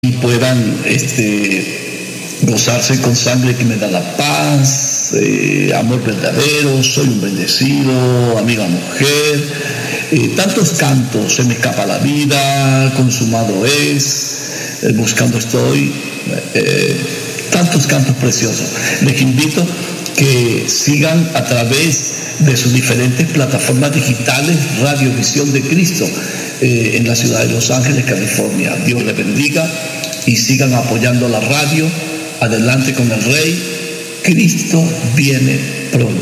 y puedan gozarse con sangre que me da la paz, amor verdadero, soy un bendecido, amiga mujer, tantos cantos, se me escapa la vida, consumado es, buscando estoy, tantos cantos preciosos. Les invito que sigan a través de sus diferentes plataformas digitales Radio Visión de Cristo en la ciudad de Los Ángeles, California. Dios les bendiga y sigan apoyando la radio. Adelante con el Rey. Cristo viene pronto.